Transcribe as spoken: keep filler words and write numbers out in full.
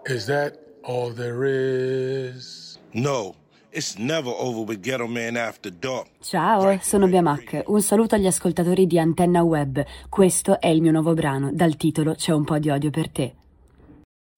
Is that all there is? No, it's never over with Ghetto Man After Dark. Ciao, sono Biamac. Un saluto agli ascoltatori di Antenna Web. Questo è il mio nuovo brano. Dal titolo C'è un po' di odio per te.